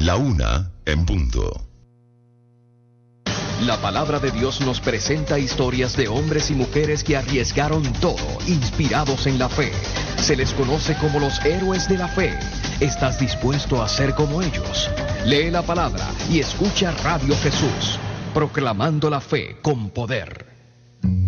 1:00 La palabra de Dios nos presenta historias de hombres y mujeres que arriesgaron todo, inspirados en la fe. Se les conoce como los héroes de la fe. ¿Estás dispuesto a ser como ellos? Lee la palabra y escucha Radio Jesús, proclamando la fe con poder.